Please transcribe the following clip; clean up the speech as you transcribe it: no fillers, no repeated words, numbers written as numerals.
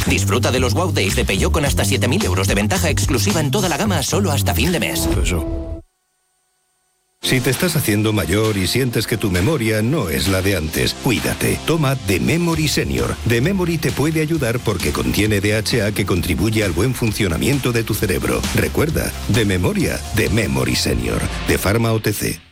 Disfruta de los Wow Days de Peugeot con hasta 7.000 euros de ventaja exclusiva en toda la gama solo hasta fin de mes. Si te estás haciendo mayor y sientes que tu memoria no es la de antes, cuídate. Toma The Memory Senior. The Memory te puede ayudar porque contiene DHA que contribuye al buen funcionamiento de tu cerebro. Recuerda, de memoria, The Memory Senior, de Pharma OTC.